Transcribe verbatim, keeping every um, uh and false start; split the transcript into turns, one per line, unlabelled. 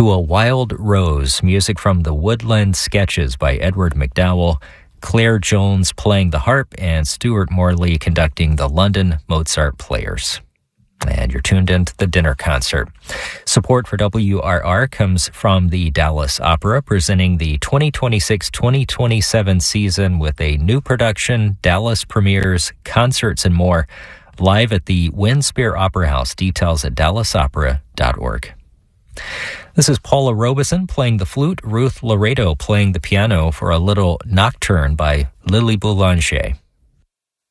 To a Wild Rose, music from the Woodland Sketches by Edward McDowell, Claire Jones playing the harp, and Stuart Morley conducting the London Mozart Players. And you're tuned into the dinner concert. Support for W R R comes from the Dallas Opera, presenting the twenty twenty-six twenty twenty-seven season with a new production, Dallas premieres, concerts, and more, live at the Winspear Opera House. Details at dallas opera dot org. This is Paula Robeson playing the flute, Ruth Laredo playing the piano for a little nocturne by Lily Boulanger.